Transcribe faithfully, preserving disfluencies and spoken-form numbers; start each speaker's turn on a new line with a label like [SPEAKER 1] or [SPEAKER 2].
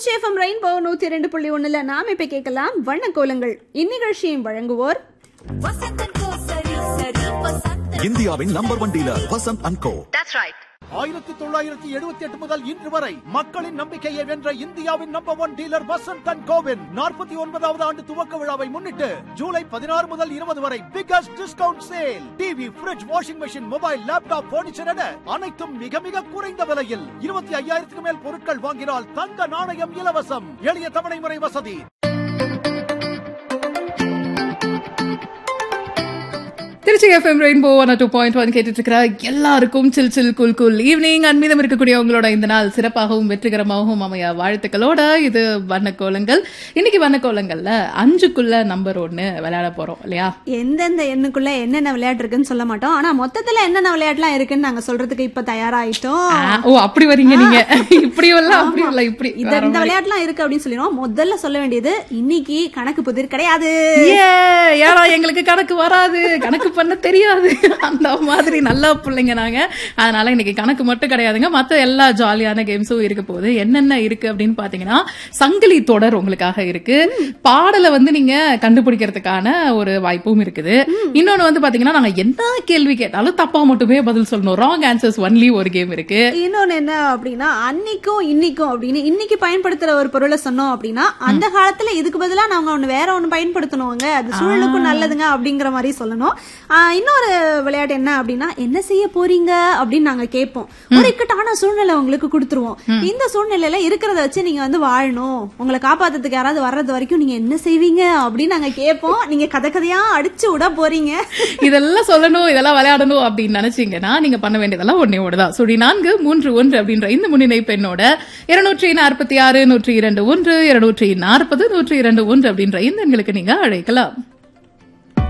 [SPEAKER 1] Trichy FM rainbow நூத்தி இரண்டு புள்ளி ஒண்ணுல நாம இப்ப கேட்கலாம் வண்ண கோலங்கள். இந்நிகழ்ச்சியும் வழங்குவோர்
[SPEAKER 2] இந்தியாவின் number one dealer Vasanth and கோ.
[SPEAKER 3] ஆயிரத்தி தொள்ளாயிரத்தி எழுபத்தி எட்டு முதல் இன்று வரை மக்களின் நம்பிக்கையை வென்ற இந்தியாவின் number one dealer Vasanth and CoWIN நாற்பத்தி ஒன்பதாவது ஆண்டு துவக்க விழாவை முன்னிட்டு ஜூலை பதினாறு முதல் இருபது வரை biggest discount sale. TV, fridge, washing machine, mobile, laptop, furniture என அனைத்தும் மிக மிக குறைந்த விலையில். இருபத்தி ஐயாயிரத்துக்கு மேல் பொருட்கள் வாங்கினால் தங்க நாணயம் இலவசம். எளிய தவணை முறை வசதி.
[SPEAKER 4] Trichy FM rainbow one two point one கேட்டுட்டு இருக்கிற எல்லாருக்கும் சில் சில் குல் குல் ஈவினிங் அண்ட் மீதம் இருக்கக்கூடிய உங்களோட இந்த நாள் சிறப்பாகவும் வெற்றிகரமாகவும் அமைய வாழ்த்துக்களோட இது வண்ணக்கோலங்கள். இன்னைக்கு வண்ணக்கோலங்கள்ல அஞ்சுக்குள்ள நம்பர் ஒன்னு விளையாட போறோம் இல்லையா?
[SPEAKER 1] எந்தெந்த எண்ணுக்குள்ள என்னென்ன விளையாட்டு இருக்குன்னு சொல்ல மாட்டோம். ஆனா மொத்தத்துல என்னென்ன விளையாட்டுலாம் இருக்குன்னு நாங்க சொல்றதுக்கு இப்ப தயாராயிட்டோம்.
[SPEAKER 4] ஓ அப்படி வரீங்க நீங்க? இப்படி வரலாம் அப்படி வரல இப்படி
[SPEAKER 1] இந்த விளையாட்டுலாம் இருக்கு அப்படின்னு சொல்லிடுவோம். முதல்ல சொல்ல வேண்டியது இன்னைக்கு கணக்கு புதிர் கிடையாது.
[SPEAKER 4] ஏன்னா எங்களுக்கு கணக்கு வராது, கணக்கு பண்ண தெரியாது, அந்த மாதிரி நல்ல பிள்ளைங்க நாங்க. அதனால இன்னைக்கு கணக்கு மட்டும் கிடையாதுங்க, மத்த எல்லா ஜாலியான கேம்ஸும் இருக்க போகுது. என்னென்ன இருக்கு அப்படின்னு பாத்தீங்கன்னா சங்கிலி தொடர் உங்களுக்காக இருக்கு. பாடலை வந்து நீங்க கண்டுபிடிக்கிறதுக்கான ஒரு வாய்ப்பும் இருக்குது. இன்னொன்னு வந்து பாத்தீங்கன்னா நாங்க என்ன கேள்வி கேட்டாலும் தப்பா மட்டுமே பதில் சொல்லணும். ராங் ஆன்சர்ஸ் ஒன்லி ஒரு கேம் இருக்கு.
[SPEAKER 1] இன்னொன்னு என்ன அப்படின்னா அன்னைக்கும் இன்னைக்கும் அப்படின்னு இன்னைக்கு பயன்படுத்துற ஒரு பொருளை சொன்னோம் அப்படின்னா அந்த காலத்துல இதுக்கு பதிலா நாங்க ஒண்ணு வேற ஒண்ணு பயன்படுத்தணுங்க, அது சூழலுக்கும் நல்லதுங்க அப்படிங்கிற மாதிரி சொல்லணும். இன்னொரு விளையாட்டு என்ன அப்படின்னா என்ன செய்ய போறீங்க அப்படின்னு நாங்க கேட்போம். ஒரு இக்கட்டான சூழ்நிலை உங்களுக்கு கொடுத்துருவோம். இந்த சூழ்நிலையில இருக்கிறத வச்சு நீங்க வந்து வாழணும், உங்களை காப்பாத்துறதுக்கு யாராவது வர்றது வரைக்கும் நீங்க என்ன செய்வீங்க அப்படின்னு நாங்க கேட்போம். நீங்க கதை கதையா அடிச்சு விட போறீங்க.
[SPEAKER 4] இதெல்லாம் சொல்லணும், இதெல்லாம் விளையாடணும் அப்படின்னு நினைச்சீங்கன்னா நீங்க பண்ண வேண்டியதெல்லாம் ஒன்னே ஒண்ணுதான். சுழி நான்கு மூன்று ஒன்று அப்படின்ற இந்த முன்னிலை பெண்ணோட இருநூற்றி நாற்பத்தி ஆறு நூற்றி இரண்டு ஒன்று இருநூற்றி நாற்பது நூற்றி இரண்டு ஒன்று அப்படின்ற இந்த எண்களுக்கு நீங்க அழைக்கலாம்.